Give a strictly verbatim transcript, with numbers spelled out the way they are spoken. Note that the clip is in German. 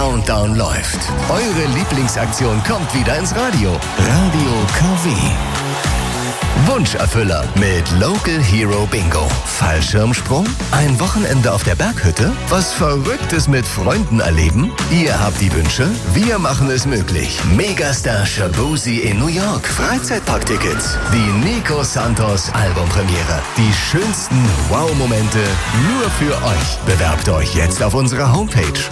Countdown läuft. Eure Lieblingsaktion kommt wieder ins Radio. Radio K W. Wunscherfüller mit Local Hero Bingo. Fallschirmsprung? Ein Wochenende auf der Berghütte? Was Verrücktes mit Freunden erleben? Ihr habt die Wünsche, wir machen es möglich. Megastar Shaboozey in New York. Freizeitparktickets. Die Nico Santos Albumpremiere. Die schönsten Wow-Momente nur für euch. Bewerbt euch jetzt auf unserer Homepage